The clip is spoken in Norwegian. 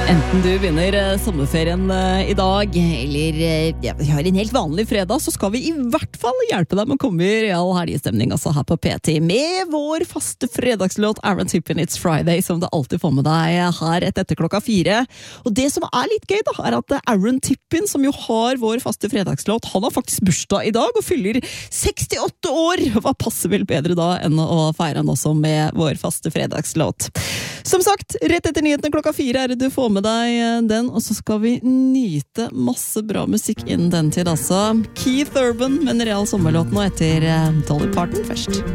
Enten du begynner sommerferien i dag, eller vi har en helt vanlig fredag, så skal vi i hvert fall hjelpe deg med å komme i real helgestemning altså her på PT, med vår faste fredagslåt Aaron Tippin It's Friday, som du alltid får med deg her etter klokka 4. Og det som er litt gøy da, er at Aaron Tippin, som jo har vår faste fredagslåt, han har faktisk bursdag i dag og fyller 68 år! Hva passer vel bedre da enn å feire han også med vår faste fredagslåt? Som sagt, rett etter nyhetene klokka 4 er det du får med deg den, og så skal vi nyte masse bra musikk innen den tid altså. Keith Urban med en real sommerlåt nå etter Dolly Parton først.